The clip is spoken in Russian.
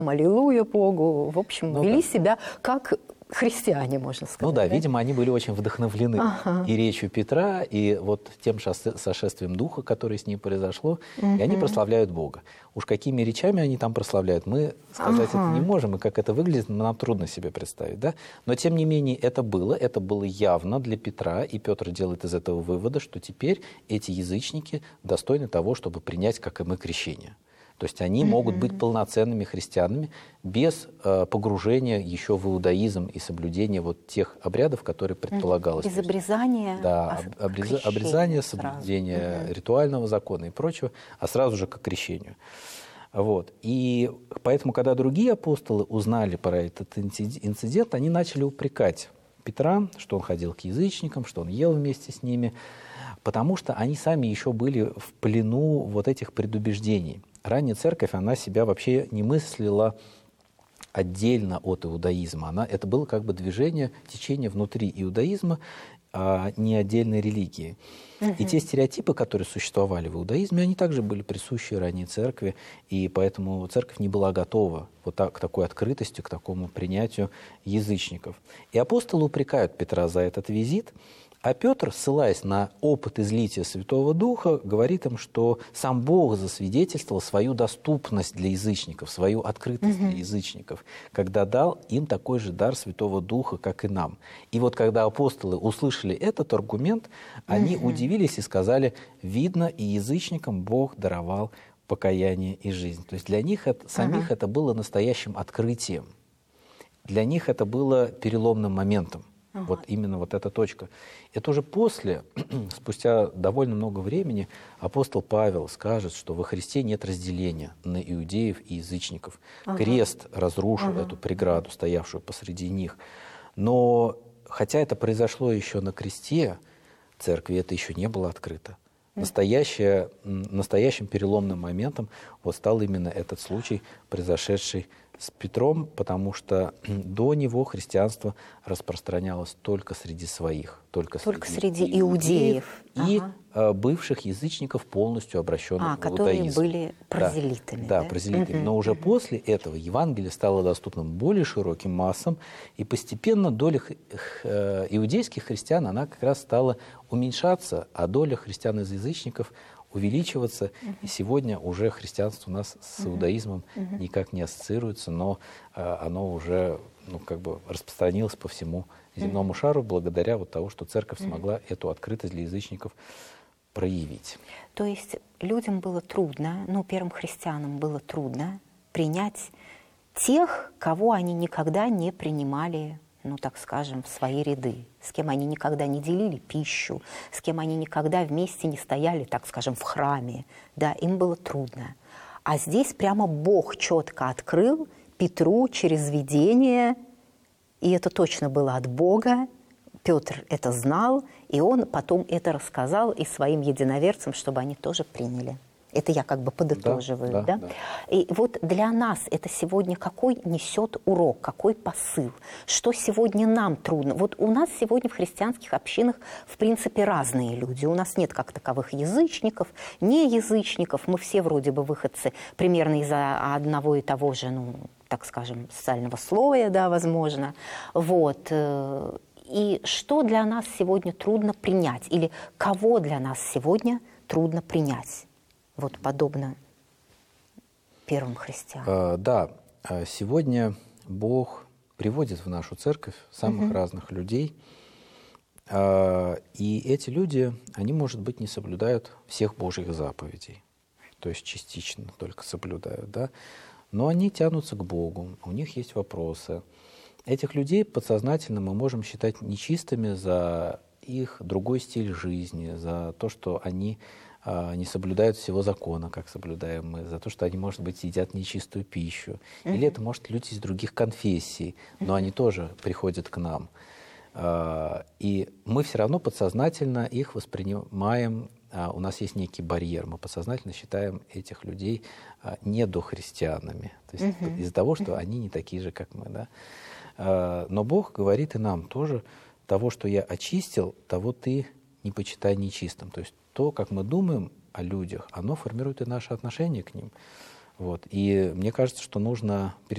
аллилуйя Богу, в общем, Ну вели да. себя как христиане, можно сказать. Ну да, видимо, они были очень вдохновлены Ага. и речью Петра, и вот тем сошествием Духа, которое с ним произошло, и они прославляют Бога. Уж какими речами они там прославляют, мы сказать это не можем, и как это выглядит, нам трудно себе представить, да? Но тем не менее это было явно для Петра, и Петр делает из этого вывода, что теперь эти язычники достойны того, чтобы принять, как и мы, крещение. То есть они могут быть полноценными христианами без погружения еще в иудаизм и соблюдения вот тех обрядов, которые предполагалось. Без обрезания, да, обрезание, соблюдение ритуального закона и прочего, а сразу же к крещению. Вот. И поэтому, когда другие апостолы узнали про этот инцидент, они начали упрекать Петра, что он ходил к язычникам, что он ел вместе с ними, потому что они сами еще были в плену вот этих предубеждений. Ранняя церковь, она себя вообще не мыслила отдельно от иудаизма. Это было как бы движение, течение внутри иудаизма, а не отдельной религии. И те стереотипы, которые существовали в иудаизме, они также были присущи ранней церкви, и поэтому церковь не была готова вот так, к такой открытости, к такому принятию язычников. И апостолы упрекают Петра за этот визит, а Петр, ссылаясь на опыт излития Святого Духа, говорит им, что сам Бог засвидетельствовал свою доступность для язычников, свою открытость для язычников, когда дал им такой же дар Святого Духа, как и нам. И вот когда апостолы услышали этот аргумент, они удивились и сказали: видно, и язычникам Бог даровал покаяние и жизнь. То есть для них самих это было настоящим открытием. Для них это было переломным моментом. Вот именно вот эта точка. Это уже после, спустя довольно много времени, апостол Павел скажет, что во Христе нет разделения на иудеев и язычников. Крест разрушил эту преграду, стоявшую посреди них. Но хотя это произошло еще на кресте, церкви это еще не было открыто. Настоящим переломным моментом вот стал именно этот случай, произошедший с Петром, потому что до него христианство распространялось только среди своих, только среди иудеев и бывших язычников, полностью обращенных в иудаизм. Которые были прозелитами. Да, прозелитами. Но уже после этого Евангелие стало доступным более широким массам, и постепенно доля иудейских христиан, она как раз стала уменьшаться, а доля христиан из язычников увеличиваться. И сегодня уже христианство у нас с иудаизмом никак не ассоциируется, но оно уже распространилось по всему земному шару благодаря вот тому, что церковь смогла эту открытость для язычников проявить. То есть людям было трудно, первым христианам было трудно принять тех, кого они никогда не принимали, так скажем, в свои ряды, с кем они никогда не делили пищу, с кем они никогда вместе не стояли, так скажем, в храме. Да, им было трудно. А здесь прямо Бог четко открыл Петру через видение, и это точно было от Бога. Петр это знал, и он потом это рассказал и своим единоверцам, чтобы они тоже приняли. Это я как бы подытоживаю. Да? И вот для нас это сегодня какой несет урок, какой посыл? Что сегодня нам трудно? Вот у нас сегодня в христианских общинах в принципе разные люди. У нас нет как таковых язычников, не язычников. Мы все вроде бы выходцы примерно из одного и того же, так скажем, социального слоя, да, возможно. Вот. И что для нас сегодня трудно принять? Или кого для нас сегодня трудно принять? Вот подобно первым христианам. Да, сегодня Бог приводит в нашу церковь самых разных людей. И эти люди, они, может быть, не соблюдают всех Божьих заповедей. То есть частично только соблюдают, да? Но они тянутся к Богу, у них есть вопросы. Этих людей подсознательно мы можем считать нечистыми за их другой стиль жизни, за то, что они не соблюдают всего закона, как соблюдаем мы, за то, что они, может быть, едят нечистую пищу. Или это, может, люди из других конфессий, но они тоже приходят к нам. И мы все равно подсознательно их воспринимаем, у нас есть некий барьер, мы подсознательно считаем этих людей недохристианами, то есть из-за того, что они не такие же, как мы. Да? Но Бог говорит и нам тоже: того, что я очистил, того ты не почитай нечистым. То есть то, как мы думаем о людях, оно формирует и наше отношение к ним. Вот. И мне кажется, что нужно